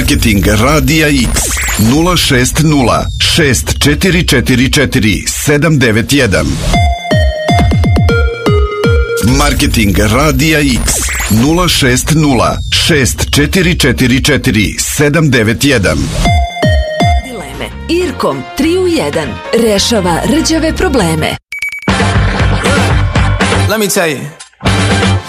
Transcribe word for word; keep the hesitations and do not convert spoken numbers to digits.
Marketing Radija X nula šest nula šest četiri četiri četiri sedam devet jedan. Marketing Radija X nula šest nula šest četiri četiri četiri sedam devet jedan. Dileme. Irkom tri u jedan rešava rđave probleme. Let me tell you.